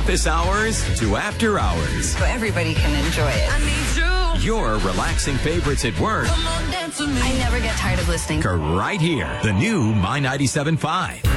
office hours to after hours. So everybody can enjoy it. I need you. Your relaxing favorites at work. Come on, dance with me. I never get tired of listening. Right here. The new My 97.5.